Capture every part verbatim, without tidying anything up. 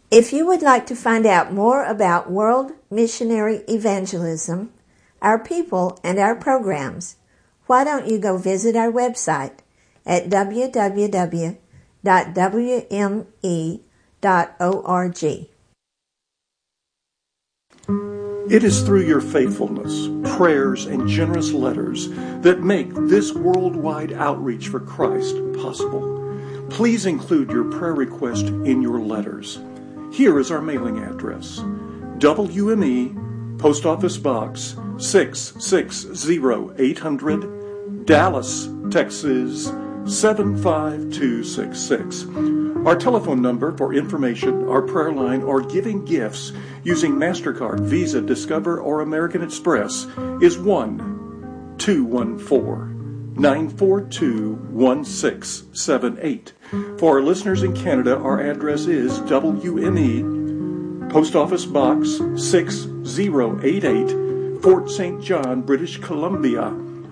If you would like to find out more about World Missionary Evangelism, our people, and our programs, why don't you go visit our website at w w w dot w m e dot org. It is through your faithfulness, prayers, and generous letters that make this worldwide outreach for Christ possible. Please include your prayer request in your letters. Here is our mailing address: W M E, Post Office Box six six zero eight hundred, Dallas, Texas seven five two six six. Our telephone number for information, our prayer line, or giving gifts using MasterCard, Visa, Discover, or American Express is one two one four, nine four two, one six seven eight. For our listeners in Canada, our address is W M E, Post Office Box six zero eight eight, Fort Saint John, British Columbia,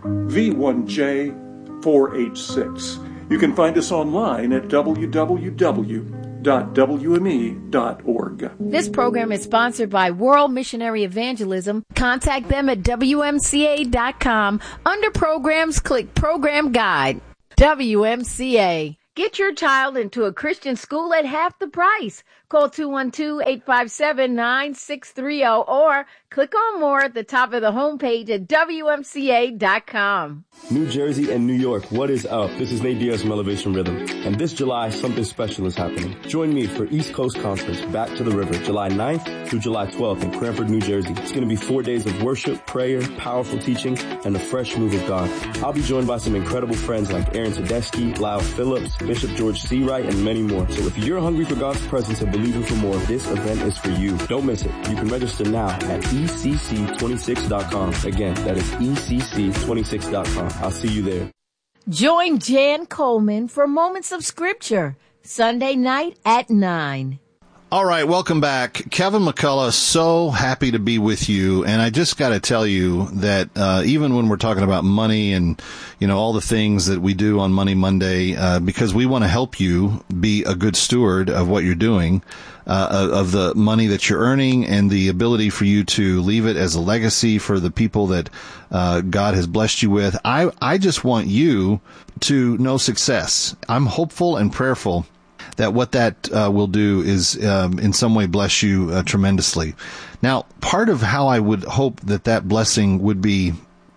V one J four H six. You can find us online at w w w dot w m e dot org. This program is sponsored by World Missionary Evangelism. Contact them at w m c a dot com. Under Programs, click Program Guide. W M C A. Get your child into a Christian school at half the price. Call two one two, eight five seven, nine six three zero or click on more at the top of the homepage at w m c a dot com. New Jersey and New York, what is up? This is Nate Diaz from Elevation Rhythm. And this July, something special is happening. Join me for East Coast Conference, Back to the River, July ninth through July twelfth in Cranford, New Jersey. It's going to be four days of worship, prayer, powerful teaching, and a fresh move of God. I'll be joined by some incredible friends like Aaron Tedeschi, Lyle Phillips, Bishop George Seawright, and many more. So if you're hungry for God's presence and believing for more, this event is for you. Don't miss it. You can register now at e c c twenty-six dot com. Again, that is e c c twenty-six dot com. I'll see you there. Join Jan Coleman for Moments of Scripture, Sunday night at nine. All right, welcome back. Kevin McCullough, so happy to be with you. And I just got to tell you that uh, even when we're talking about money and, you know, all the things that we do on Money Monday, uh, because we want to help you be a good steward of what you're doing, uh, of the money that you're earning and the ability for you to leave it as a legacy for the people that uh, God has blessed you with. I, I just want you to know success. I'm hopeful and prayerful that what that uh, will do is um, in some way bless you uh, tremendously. Now, part of how I would hope that that blessing would be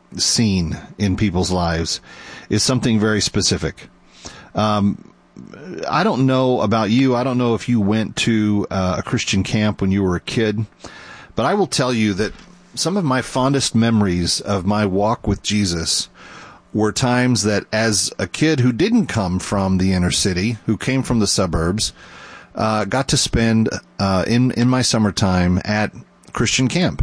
seen in people's lives is something very specific. Um, I don't know about you. I don't know if you went to uh, a Christian camp when you were a kid, but I will tell you that some of my fondest memories of my walk with Jesus were times that as a kid who didn't come from the inner city, who came from the suburbs, uh, got to spend uh, in, in my summertime at Christian camp.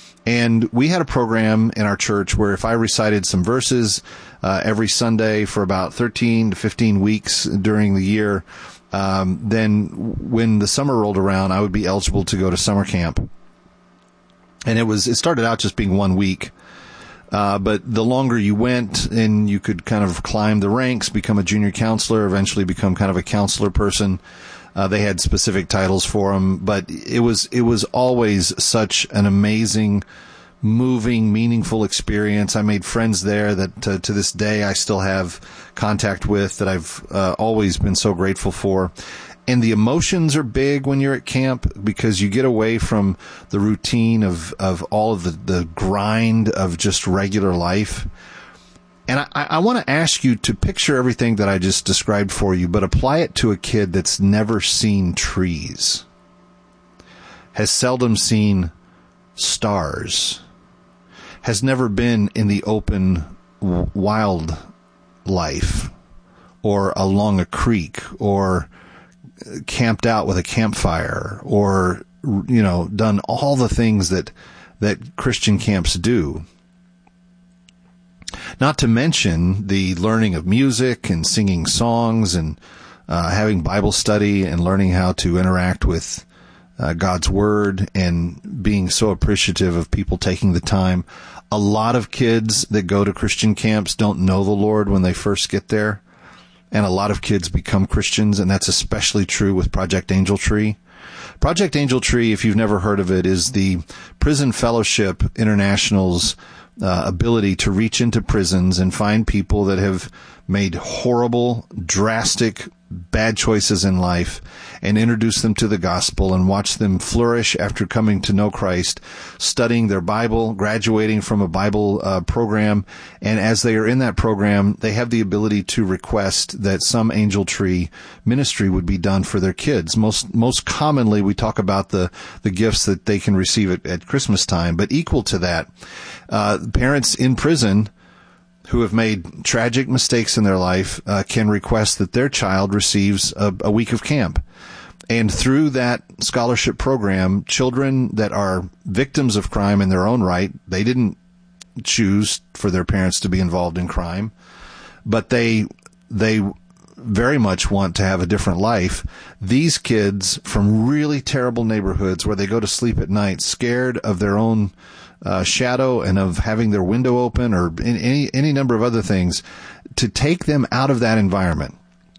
And we had a program in our church where if I recited some verses uh, every Sunday for about thirteen to fifteen weeks during the year, um, then when the summer rolled around, I would be eligible to go to summer camp. And it was, it started out just being one week. Uh, but the longer you went and you could kind of climb the ranks, become a junior counselor, eventually become kind of a counselor person. Uh, they had specific titles for them, but it was, it was always such an amazing, moving, meaningful experience. I made friends there that uh, to this day I still have contact with, that I've uh, always been so grateful for. And the emotions are big when you're at camp because you get away from the routine of, of all of the, the grind of just regular life. And I, I want to ask you to picture everything that I just described for you, but apply it to a kid that's never seen trees, has seldom seen stars, has never been in the open wild life or along a creek or camped out with a campfire or, you know, done all the things that, that Christian camps do. Not to mention the learning of music and singing songs and uh, having Bible study and learning how to interact with uh, God's Word and being so appreciative of people taking the time. A lot of kids that go to Christian camps don't know the Lord when they first get there. And a lot of kids become Christians, and that's especially true with Project Angel Tree. Project Angel Tree, if you've never heard of it, is the Prison Fellowship International's uh, ability to reach into prisons and find people that have made horrible, drastic, bad choices in life and introduce them to the gospel and watch them flourish after coming to know Christ, studying their Bible, graduating from a Bible uh, program. And as they are in that program, they have the ability to request that some Angel Tree ministry would be done for their kids. Most, most commonly, we talk about the, the gifts that they can receive at, at Christmas time, but equal to that, uh, parents in prison who have made tragic mistakes in their life uh, can request that their child receives a, a week of camp. And through that scholarship program, children that are victims of crime in their own right, they didn't choose for their parents to be involved in crime, but they they very much want to have a different life. These kids from really terrible neighborhoods where they go to sleep at night scared of their own Uh, shadow and of having their window open or in any any number of other things, to take them out of that environment,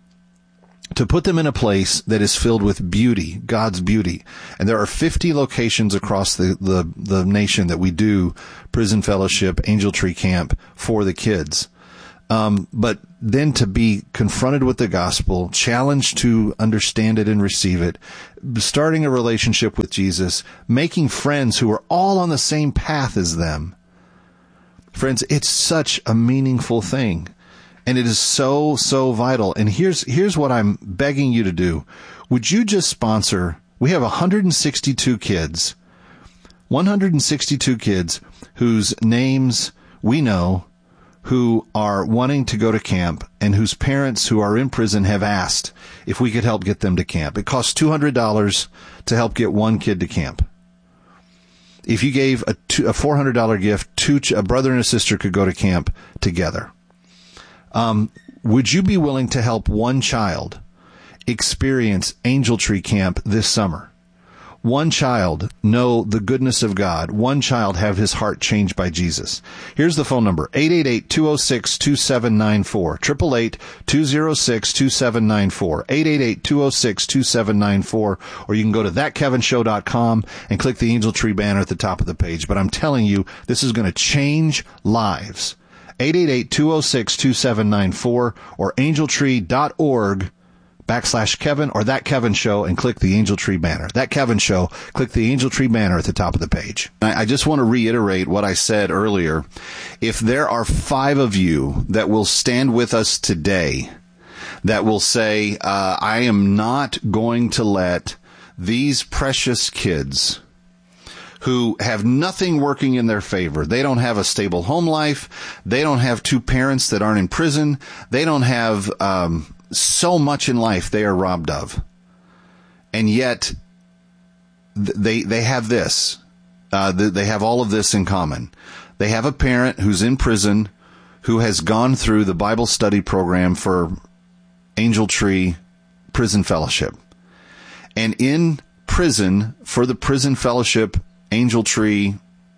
to put them in a place that is filled with beauty, God's beauty. And there are fifty locations across the, the, the nation that we do Prison Fellowship, Angel Tree Camp for the kids. Um, but then to be confronted with the gospel, challenged to understand it and receive it, starting a relationship with Jesus, making friends who are all on the same path as them. Friends, it's such a meaningful thing. And it is so, so vital. And here's, here's what I'm begging you to do. Would you just sponsor? We have one hundred sixty-two kids, one hundred sixty-two kids whose names we know, who are wanting to go to camp and whose parents who are in prison have asked if we could help get them to camp. It costs two hundred dollars to help get one kid to camp. If you gave a, two, a four hundred dollars gift, two, a brother and a sister could go to camp together. Um, would you be willing to help one child experience Angel Tree Camp this summer? One child know the goodness of God. One child have his heart changed by Jesus. Here's the phone number, eight eight eight, two oh six, two seven nine four, eight eight eight, two oh six, two seven nine four, eight eight eight, two oh six, two seven nine four, or you can go to that kevin show dot com and click the Angel Tree banner at the top of the page. But I'm telling you, this is going to change lives. eight eight eight, two oh six, two seven nine four or angel tree dot org backslash Kevin or That Kevin Show and click the Angel Tree banner. That Kevin Show, click the Angel Tree banner at the top of the page. I, I just want to reiterate what I said earlier. If there are five of you that will stand with us today, that will say, uh, I am not going to let these precious kids who have nothing working in their favor. They don't have a stable home life. They don't have two parents that aren't in prison. They don't have um, so much in life they are robbed of. And yet, th- they they have this. Uh, th- they have all of this in common. They have a parent who's in prison who has gone through the Bible study program for Angel Tree Prison Fellowship. And in prison, for the Prison Fellowship Angel Tree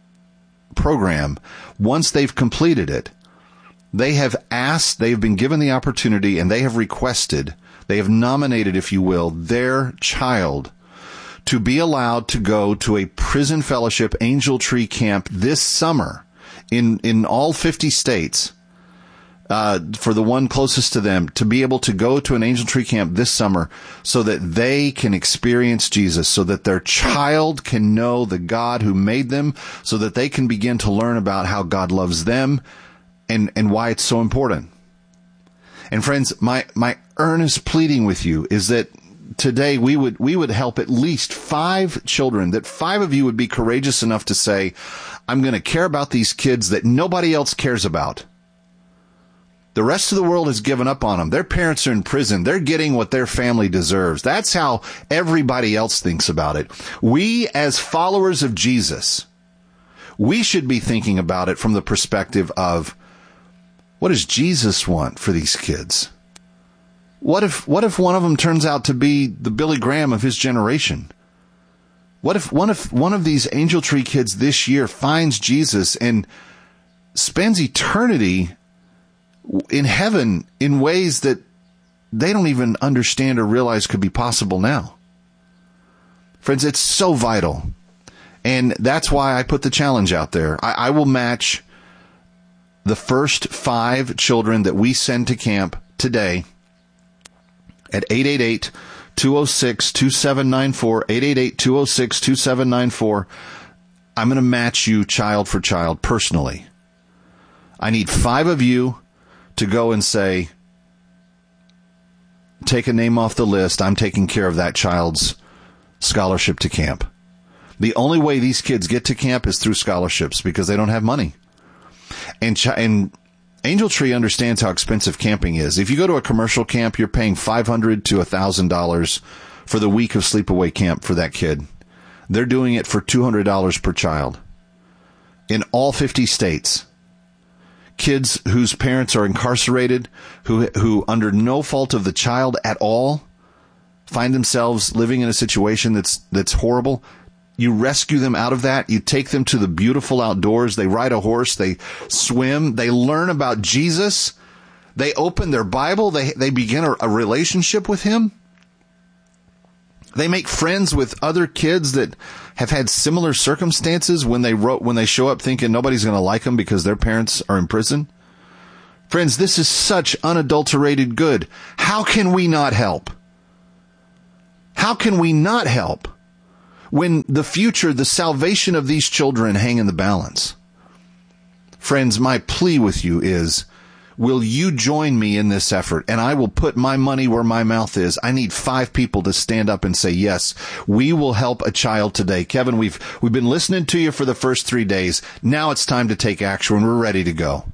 program, once they've completed it, they have asked, they've been given the opportunity, and they have requested, they have nominated, if you will, their child to be allowed to go to a Prison Fellowship Angel Tree Camp this summer in, in all fifty states. Uh, for the one closest to them, to be able to go to an Angel Tree Camp this summer so that they can experience Jesus, so that their child can know the God who made them, so that they can begin to learn about how God loves them and, and why it's so important. And friends, my, my earnest pleading with you is that today we would, we would help at least five children, that five of you would be courageous enough to say, I'm going to care about these kids that nobody else cares about. The rest of the world has given up on them. Their parents are in prison. They're getting what their family deserves. That's how everybody else thinks about it. We, as followers of Jesus, we should be thinking about it from the perspective of, what does Jesus want for these kids? What if, what if one of them turns out to be the Billy Graham of his generation? What if one of, one of these Angel Tree kids this year finds Jesus and spends eternity in heaven in ways that they don't even understand or realize could be possible now? Friends, it's so vital. And that's why I put the challenge out there. I, I will match the first five children that we send to camp today at eight eight eight, two oh six, two seven nine four, eight eight eight, two oh six, two seven nine four. I'm going to match you child for child personally. I need five of you to go and say, take a name off the list. I'm taking care of that child's scholarship to camp. The only way these kids get to camp is through scholarships because they don't have money. And, ch- and Angel Tree understands how expensive camping is. If you go to a commercial camp, you're paying five hundred dollars to one thousand dollars for the week of sleepaway camp for that kid. They're doing it for two hundred dollars per child in all fifty states. Kids whose parents are incarcerated, who who under no fault of the child at all, find themselves living in a situation that's that's horrible. You rescue them out of that. You take them to the beautiful outdoors. They ride a horse. They swim. They learn about Jesus. They open their Bible. They they begin a, a relationship with him. They make friends with other kids that have had similar circumstances when they wrote, when they show up thinking nobody's going to like them because their parents are in prison. Friends, this is such unadulterated good. How can we not help? How can we not help when the future, the salvation of these children hang in the balance? Friends, my plea with you is, will you join me in this effort? And I will put my money where my mouth is. I need five people to stand up and say, yes, we will help a child today. Kevin, we've we've been listening to you for the first three days. Now it's time to take action. We're ready to go.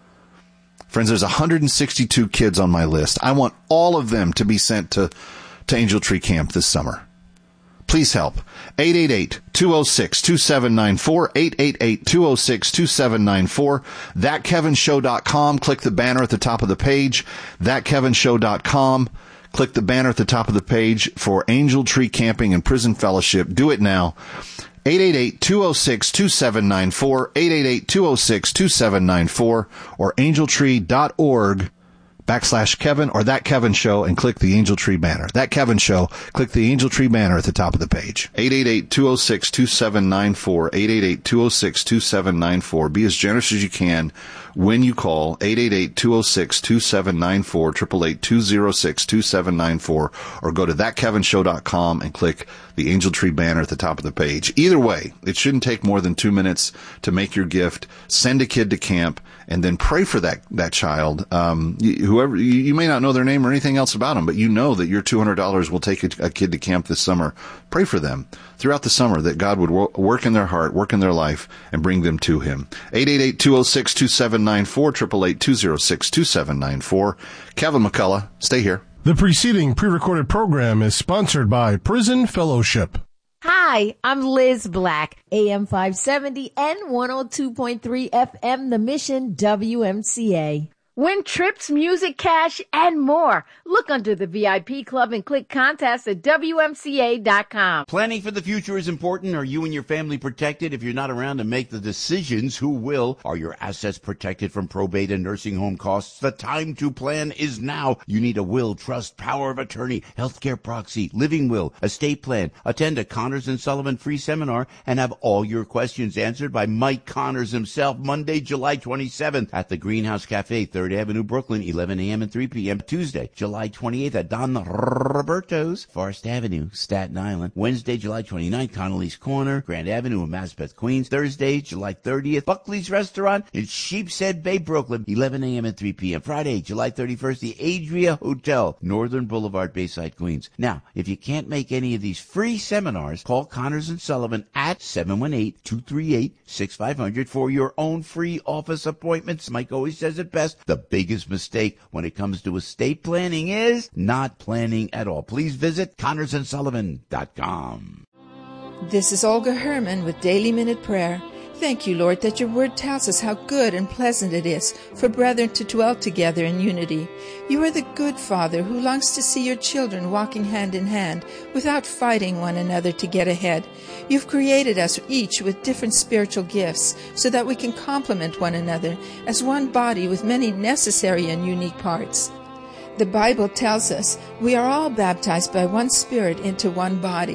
Friends, there's one hundred sixty-two kids on my list. I want all of them to be sent to, to Angel Tree Camp this summer. Please help. eight eight eight, two oh six, two seven nine four, eight eight eight, two oh six, two seven nine four, that kevin show dot com. Click the banner at the top of the page, that kevin show dot com. Click the banner at the top of the page for Angel Tree Camping and Prison Fellowship. Do it now. eight eight eight, two oh six, two seven nine four, eight eight eight, two oh six, two seven nine four, or angeltree.org backslash Kevin or That Kevin Show and click the Angel Tree banner. That Kevin Show, click the Angel Tree banner at the top of the page. eight eight eight, two oh six, two seven nine four, eight eight eight, two oh six, two seven nine four. Be as generous as you can when you call eight eight eight, two oh six, two seven nine four, eight eight eight, two oh six, two seven nine four, or go to that kevin show dot com and click the Angel Tree banner at the top of the page. Either way, it shouldn't take more than two minutes to make your gift. Send a kid to camp and then pray for that, that child. Um, you, whoever, you, you may not know their name or anything else about them, but you know that your two hundred dollars will take a, a kid to camp this summer. Pray for them throughout the summer that God would wo- work in their heart, work in their life, and bring them to him. eight eight eight, two oh six, two seven nine four, eight eight eight, two oh six, two seven nine four. Kevin McCullough, stay here. The preceding pre-recorded program is sponsored by Prison Fellowship. Hi, I'm Liz Black, A M five seventy and one oh two point three F M, The Mission, W M C A. Win trips, music, cash, and more. Look under the V I P Club and click contest at W M C A dot com. Planning for the future is important. Are you and your family protected? If you're not around to make the decisions, who will? Are your assets protected from probate and nursing home costs? The time to plan is now. You need a will, trust, power of attorney, healthcare proxy, living will, estate plan. Attend a Connors and Sullivan free seminar and have all your questions answered by Mike Connors himself Monday, July twenty-seventh at the Greenhouse Cafe, third Avenue, Brooklyn, eleven a.m. and three p.m. Tuesday, July twenty-eighth at Don Roberto's, Forest Avenue, Staten Island. Wednesday, July twenty-ninth, Connolly's Corner, Grand Avenue in Maspeth, Queens. Thursday, July thirtieth, Buckley's Restaurant in Sheepshead Bay, Brooklyn, eleven a.m. and three p.m. Friday, July thirty-first, the Adria Hotel, Northern Boulevard, Bayside, Queens. Now, if you can't make any of these free seminars, call Connors and Sullivan at seven one eight, two three eight, six five zero zero for your own free office appointments. Mike always says it best. The biggest mistake when it comes to estate planning is not planning at all. Please visit Connors and Sullivan dot com. This is Olga Herman with Daily Minute Prayer. Thank you, Lord, that your word tells us how good and pleasant it is for brethren to dwell together in unity. You are the good Father who longs to see your children walking hand in hand without fighting one another to get ahead. You've created us each with different spiritual gifts so that we can complement one another as one body with many necessary and unique parts. The Bible tells us we are all baptized by one Spirit into one body.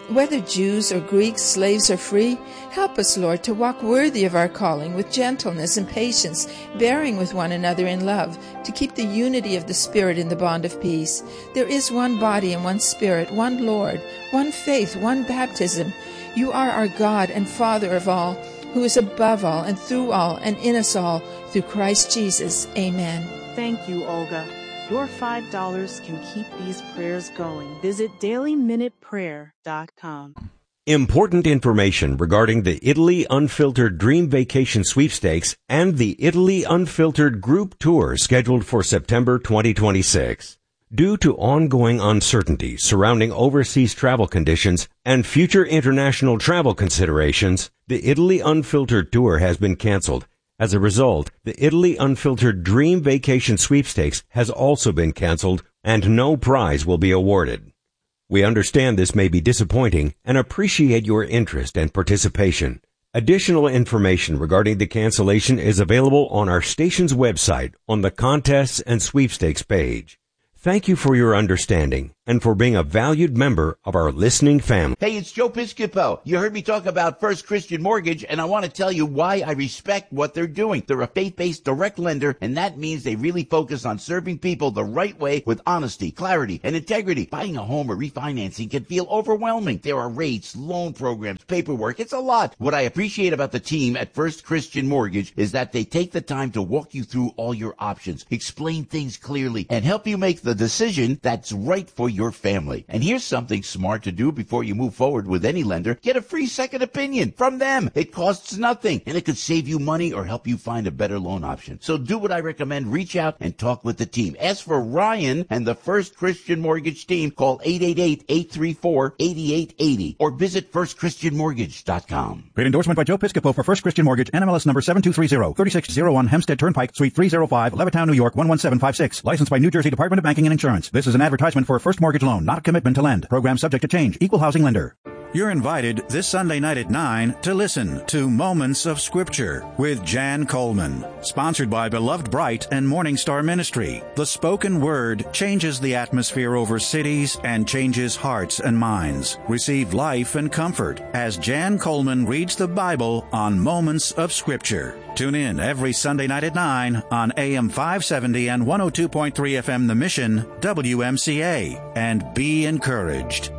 Whether Jews or Greeks, slaves or free, help us, Lord, to walk worthy of our calling with gentleness and patience, bearing with one another in love, to keep the unity of the Spirit in the bond of peace. There is one body and one Spirit, one Lord, one faith, one baptism. You are our God and Father of all, who is above all and through all and in us all, through Christ Jesus. Amen. Thank you, Olga. Your five dollars can keep these prayers going. Visit daily minute prayer dot com. Important information regarding the Italy Unfiltered Dream Vacation Sweepstakes and the Italy Unfiltered Group Tour scheduled for September twenty twenty-six. Due to ongoing uncertainty surrounding overseas travel conditions and future international travel considerations, the Italy Unfiltered Tour has been canceled. As a result, the Italy Unfiltered Dream Vacation Sweepstakes has also been canceled, and no prize will be awarded. We understand this may be disappointing and appreciate your interest and participation. Additional information regarding the cancellation is available on our station's website on the Contests and Sweepstakes page. Thank you for your understanding and for being a valued member of our listening family. Hey, it's Joe Piscopo. You heard me talk about First Christian Mortgage, and I want to tell you why I respect what they're doing. They're a faith-based direct lender, and that means they really focus on serving people the right way with honesty, clarity, and integrity. Buying a home or refinancing can feel overwhelming. There are rates, loan programs, paperwork. It's a lot. What I appreciate about the team at First Christian Mortgage is that they take the time to walk you through all your options, explain things clearly, and help you make the decision that's right for your family. And here's something smart to do before you move forward with any lender. Get a free second opinion from them. It costs nothing, and it could save you money or help you find a better loan option. So do what I recommend. Reach out and talk with the team. Ask for Ryan and the First Christian Mortgage team. Call eight eight eight, eight three four, eight eight eight zero or visit first christian mortgage dot com. Paid endorsement by Joe Piscopo for First Christian Mortgage, N M L S number seven two three zero, three six zero one Hempstead Turnpike, Suite three oh five, Levittown, New York, one one seven five six. Licensed by New Jersey Department of Banking and Insurance. This is an advertisement for a first mortgage loan, not a commitment to lend. Program subject to change. Equal housing lender. You're invited this Sunday night at nine to listen to Moments of Scripture with Jan Coleman. Sponsored by Beloved Bright and Morning Star Ministry. The spoken word changes the atmosphere over cities and changes hearts and minds. Receive life and comfort as Jan Coleman reads the Bible on Moments of Scripture. Tune in every Sunday night at nine on A M five seventy and one oh two point three F M The Mission, W M C A, and be encouraged.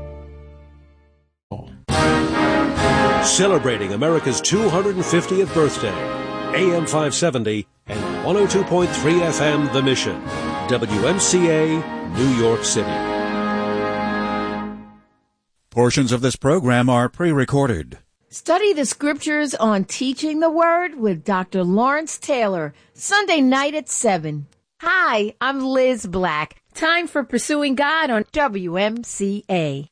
Celebrating America's two hundred fiftieth birthday, A M five seventy and one oh two point three F M The Mission, W M C A, New York City. Portions of this program are pre-recorded. Study the scriptures on Teaching the Word with Doctor Lawrence Taylor, Sunday night at seven. Hi, I'm Liz Black. Time for Pursuing God on W M C A.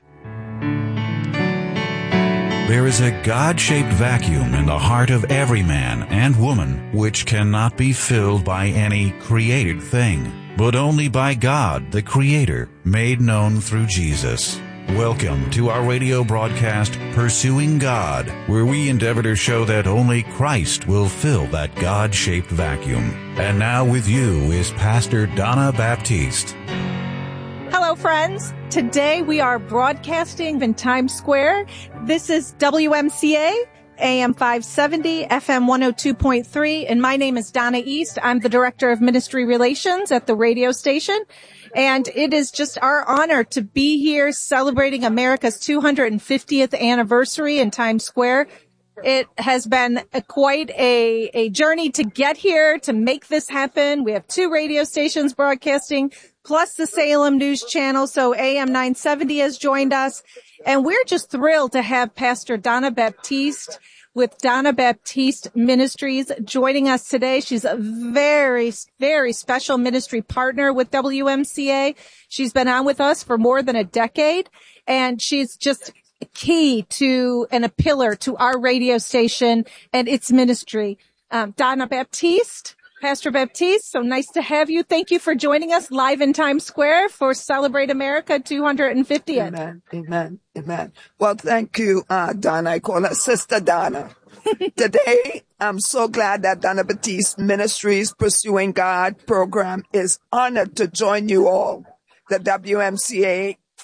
There is a God-shaped vacuum in the heart of every man and woman which cannot be filled by any created thing, but only by God, the Creator, made known through Jesus. Welcome to our radio broadcast, Pursuing God, where we endeavor to show that only Christ will fill that God-shaped vacuum. And now with you is Pastor Donna Baptiste. Hello, friends. Today we are broadcasting in Times Square. This is W M C A, A M five seventy, F M one oh two point three, and my name is Donna East. I'm the Director of Ministry Relations at the radio station, and it is just our honor to be here celebrating America's two hundred fiftieth anniversary in Times Square. It has been a, quite a, a journey to get here, to make this happen. We have two radio stations broadcasting, plus the Salem News Channel. So A M nine seventy has joined us. And we're just thrilled to have Pastor Donna Baptiste with Donna Baptiste Ministries joining us today. She's a very, very special ministry partner with W M C A. She's been on with us for more than a decade, and she's just key to and a pillar to our radio station and its ministry. Um, Donna Baptiste, Pastor Baptiste, so nice to have you. Thank you for joining us live in Times Square for Celebrate America two hundred fiftieth. Amen, amen, amen. Well, thank you, uh, Donna. I call her Sister Donna. Today, I'm so glad that Donna Baptiste Ministries Pursuing God program is honored to join you all. The W M C A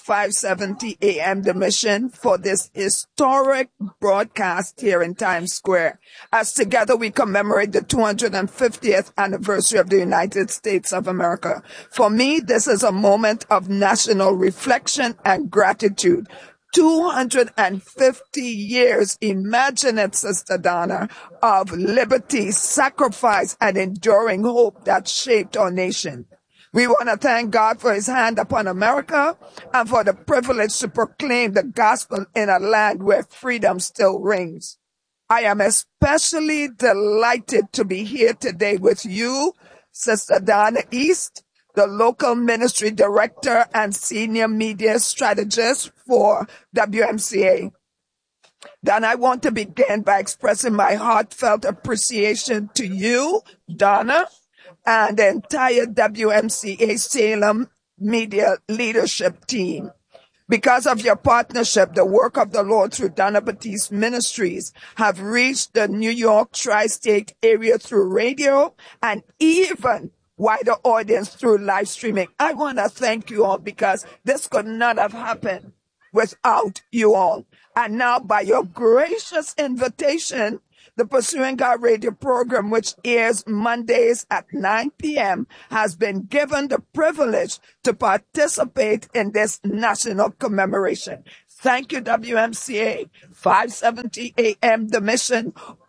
five seventy A M The Mission, for this historic broadcast here in Times Square, as together we commemorate the two hundred fiftieth anniversary of the United States of America. For me, this is a moment of national reflection and gratitude. two hundred fifty years, imagine it, Sister Donna, of liberty, sacrifice, and enduring hope that shaped our nation. We want to thank God for his hand upon America and for the privilege to proclaim the gospel in a land where freedom still reigns. I am especially delighted to be here today with you, Sister Donna East, the local ministry director and senior media strategist for W M C A. Then I want to begin by expressing my heartfelt appreciation to you, Donna, and the entire W M C A Salem media leadership team. Because of your partnership, the work of the Lord through Donna Batiste Ministries have reached the New York tri-state area through radio and even wider audience through live streaming. I want to thank you all because this could not have happened without you all. And now, by your gracious invitation, the Pursuing God radio program, which airs Mondays at nine p.m., has been given the privilege to participate in this national commemoration. Thank you, W M C A, five seventy A M The Mission,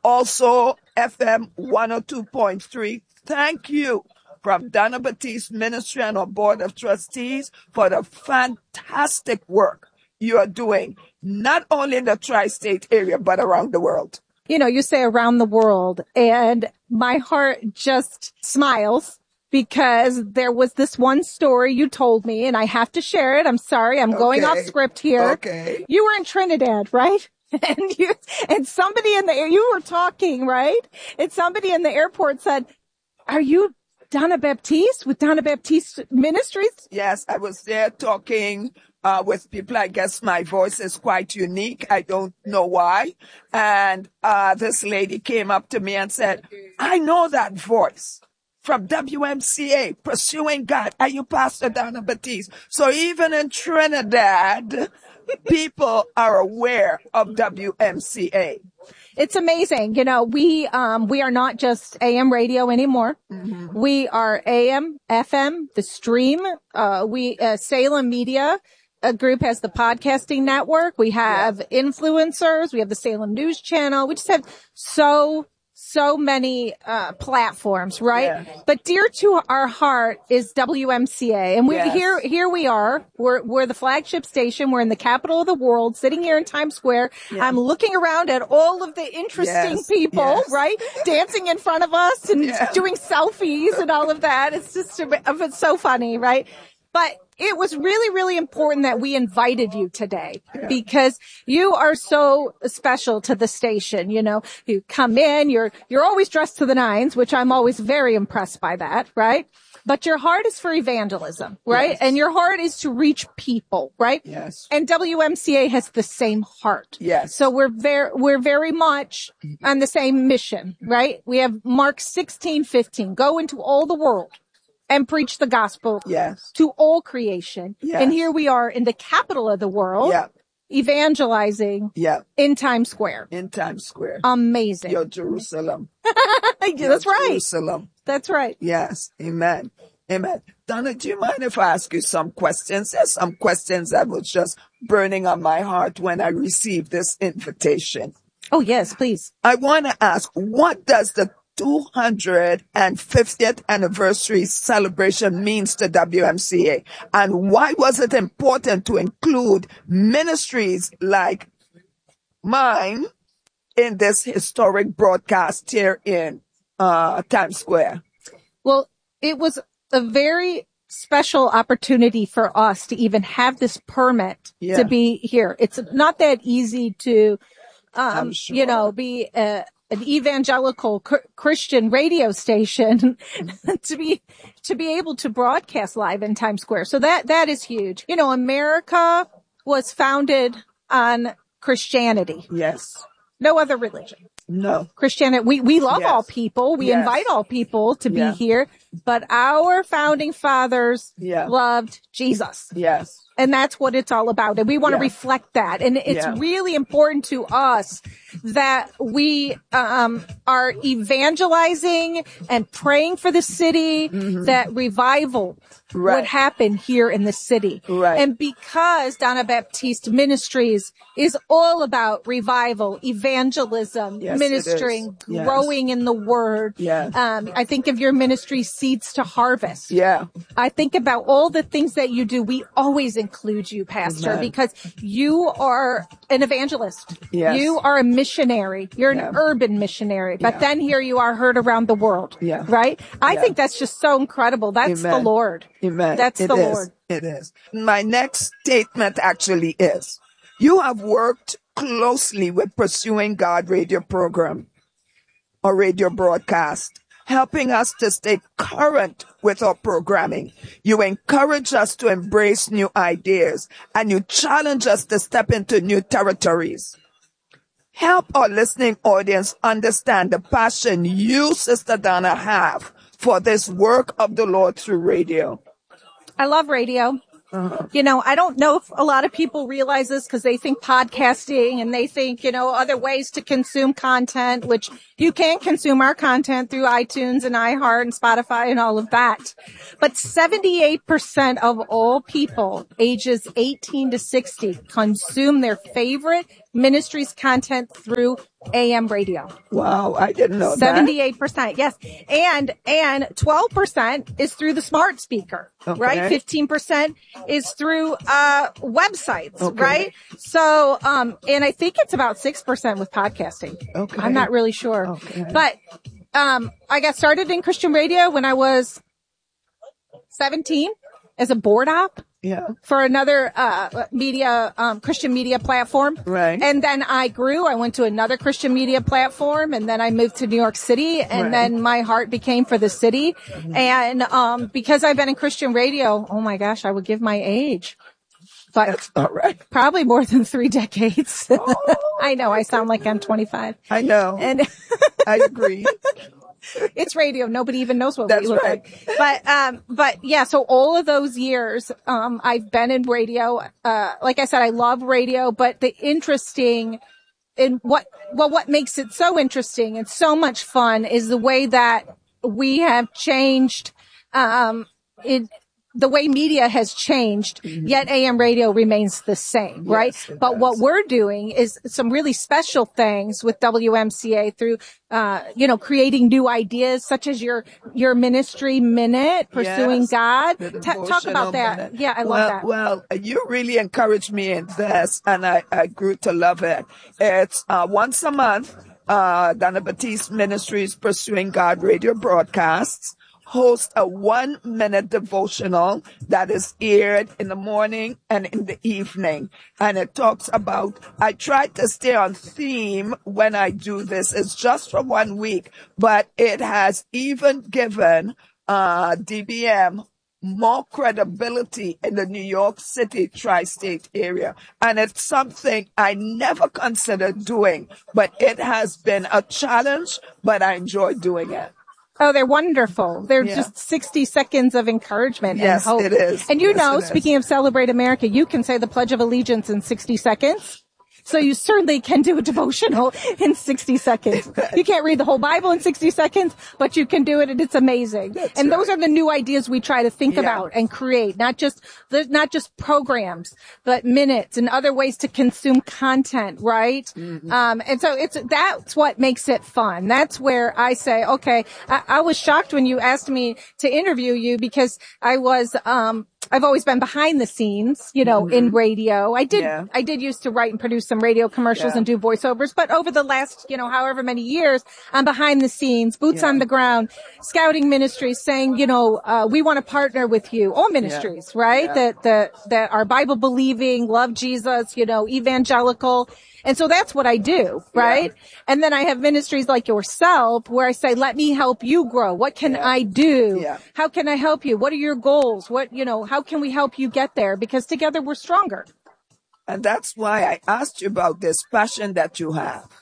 also F M one oh two point three. Thank you from Donna Batiste Ministry and our Board of Trustees for the fantastic work you are doing, not only in the tri-state area, but around the world. You know, you say around the world, and my heart just smiles because there was this one story you told me, and I have to share it. I'm sorry, I'm going Okay. off script here. Okay. You were in Trinidad, right? And you, and somebody in the air, you were talking, right? And somebody in the airport said, "Are you Donna Batiste with Donna Batiste Ministries?" Yes, I was there talking uh, with people. I guess my voice is quite unique. I don't know why. And uh, this lady came up to me and said, "I know that voice from W M C A, Pursuing God. Are you Pastor Donna Batiste?" So even in Trinidad, people are aware of W M C A. It's amazing. You know, we, um, we are not just A M radio anymore. Mm-hmm. We are A M, F M, the stream. Uh, we, uh, Salem Media, a group has the podcasting network. We have yeah. influencers. We have the Salem News Channel. We just have so, so many, uh, platforms, right? Yeah. But dear to our heart is W M C A. And we, Yes. here, here we are. We're, we're the flagship station. We're in the capital of the world, sitting here in Times Square. Yeah. I'm looking around at all of the interesting Yes. people, Yes. right? Dancing in front of us and Yeah. doing selfies and all of that. It's just, it's so funny, right? But it was really, really important that we invited you today Yeah. because you are so special to the station. You know, you come in, you're, you're always dressed to the nines, which I'm always very impressed by that, right? But your heart is for evangelism, right? Yes. And your heart is to reach people, right? Yes. And W M C A has the same heart. Yes. So we're very, we're very much on the same mission, right? We have Mark sixteen fifteen, go into all the world and preach the gospel Yes. to all creation. Yes. And here we are in the capital of the world, Yeah. evangelizing Yeah. in Times Square. In Times Square. Amazing. Your Jerusalem. Yeah, that's Your right. Jerusalem. That's right. Yes. Amen. Amen. Donna, do you mind if I ask you some questions? There's some questions that was just burning on my heart when I received this invitation. Oh, yes, please. I want to ask, what does the two hundred fiftieth anniversary celebration means to W M C A? And why was it important to include ministries like mine in this historic broadcast here in uh, Times Square? Well, it was a very special opportunity for us to even have this permit Yeah. to be here. It's not that easy to, um, I'm sure. you know, be a, an evangelical cr- Christian radio station to be, to be able to broadcast live in Times Square. So that, that is huge. You know, America was founded on Christianity. Yes. No other religion. No. Christianity, we, we love yes. all people. We yes. invite all people to yeah. be here, but our founding fathers yeah. loved Jesus. Yes. And that's what it's all about. And we want yeah. to reflect that. And it's yeah. really important to us that we um are evangelizing and praying for the city, mm-hmm. that revival right. would happen here in the city. Right. And because Donna Baptiste Ministries is all about revival, evangelism, yes, ministering, yes. growing in the word. Yes. Um, I think of your ministry, Seeds to Harvest. Yeah. I think about all the things that you do. We always include you, Pastor, Amen. Because you are an evangelist. Yes. You are a missionary. You're an yeah. urban missionary. But yeah. then here you are heard around the world. Yeah. Right? I yeah. think that's just so incredible. That's Amen. The Lord. Amen. That's it the is. Lord. It is. My next statement actually is, you have worked closely with Pursuing God radio program or radio broadcast, helping us to stay current with our programming. You encourage us to embrace new ideas, and you challenge us to step into new territories. Help our listening audience understand the passion you, Sister Donna, have for this work of the Lord through radio. I love radio. Uh-huh. You know, I don't know if a lot of people realize this because they think podcasting and they think, you know, other ways to consume content, which you can consume our content through iTunes and iHeart and Spotify and all of that. But seventy-eight percent of all people ages eighteen to sixty consume their favorite ministries content through A M radio. Wow, I didn't know seventy-eight percent, that. Yes. And, and twelve percent is through the smart speaker, okay. right? fifteen percent is through, uh, websites, okay. right? So, um, and I think it's about six percent with podcasting. Okay. I'm not really sure. Okay. But, um, I got started in Christian radio when I was seventeen as a board op. Yeah. For another, uh, media, um, Christian media platform. Right. And then I grew. I went to another Christian media platform, and then I moved to New York City, and right. then my heart became for the city. Mm-hmm. And, um, because I've been in Christian radio, oh my gosh, I would give my age. But that's all right. Probably more than three decades. Oh, I know. I sound like I'm twenty-five. I know. And I agree. It's radio. Nobody even knows what That's we look right. like. But, um, but yeah, so all of those years, um, I've been in radio. Uh, like I said, I love radio, but the interesting in what, well, what makes it so interesting and so much fun is the way that we have changed, um, in, the way media has changed, mm-hmm. yet A M radio remains the same, right? Yes, but does. What we're doing is some really special things with W M C A through, uh, you know, creating new ideas such as your, your ministry minute, Pursuing yes, God. T- talk about that. Minute. Yeah, I well, love that. Well, you really encouraged me in this, and I, I grew to love it. It's, uh, once a month, uh, Donna Baptiste Ministries Pursuing God radio broadcasts host a one minute devotional that is aired in the morning and in the evening. And it talks about, I try to stay on theme when I do this. It's just for one week, but it has even given, uh, D B M more credibility in the New York City tri-state area. And it's something I never considered doing, but it has been a challenge, but I enjoy doing it. Oh, they're wonderful. They're yeah. just sixty seconds of encouragement yes, and hope. It is. And you yes, know, speaking of Celebrate America, you can say the Pledge of Allegiance in sixty seconds. So you certainly can do a devotional in sixty seconds. You can't read the whole Bible in sixty seconds, but you can do it, and it's amazing. That's and right. those are the new ideas we try to think yeah. about and create, not just, not just programs, but minutes and other ways to consume content, right? Mm-hmm. Um, and so it's, that's what makes it fun. That's where I say, okay, I, I was shocked when you asked me to interview you because I was, um, I've always been behind the scenes, you know, mm-hmm. in radio. I did, yeah. I did used to write and produce some radio commercials yeah. and do voiceovers, but over the last, you know, however many years, I'm behind the scenes, boots yeah. on the ground, scouting ministries saying, you know, uh, we want to partner with you. All ministries, yeah. right? Yeah. That, that, that are Bible believing, love Jesus, you know, evangelical. And so that's what I do, right? Yeah. And then I have ministries like yourself where I say, let me help you grow. What can yeah. I do? Yeah. How can I help you? What are your goals? What, you know, how can we help you get there? Because together we're stronger. And that's why I asked you about this passion that you have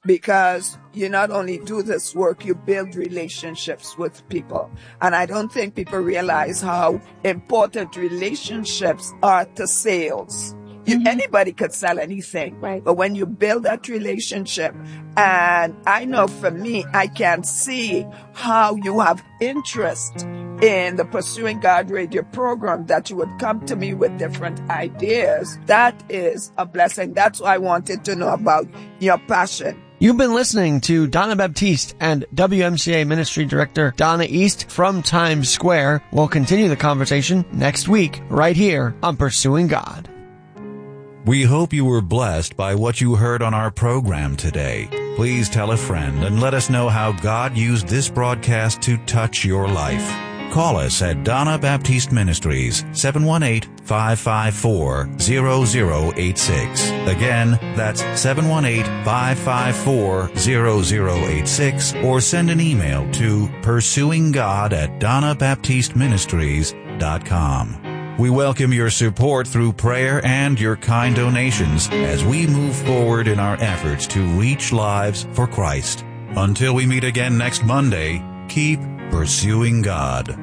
because you not only do this work, you build relationships with people. And I don't think people realize how important relationships are to sales. You, mm-hmm. Anybody could sell anything, right? But when you build that relationship, and I know for me, I can see how you have interest in the Pursuing God radio program, that you would come to me with different ideas. That is a blessing. That's why I wanted to know about your passion. You've been listening to Donna Baptiste and W M C A Ministry Director Donna East from Times Square. We'll continue the conversation next week right here on Pursuing God. We hope you were blessed by what you heard on our program today. Please tell a friend and let us know how God used this broadcast to touch your life. Call us at Donna Baptiste Ministries, seven one eight, five five four, zero zero eight six. Again, that's seven one eight, five five four, zero zero eight six, or send an email to pursuinggod at donna baptiste ministries dot com. We welcome your support through prayer and your kind donations as we move forward in our efforts to reach lives for Christ. Until we meet again next Monday, keep pursuing God.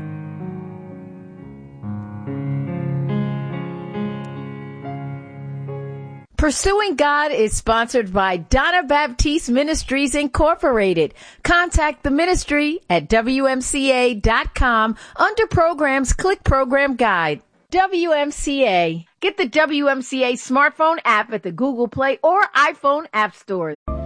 Pursuing God is sponsored by Donna Baptiste Ministries Incorporated. Contact the ministry at W M C A dot com. Under programs, click Program Guide. W M C A. Get the W M C A smartphone app at the Google Play or iPhone App Store.